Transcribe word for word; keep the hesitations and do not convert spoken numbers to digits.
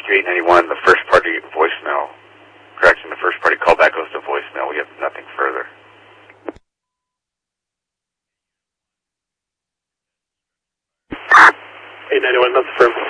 eight ninety-one, the first party voicemail. Correction, the first party callback goes to voicemail. We have nothing further. eight ninety-one, that's the firm.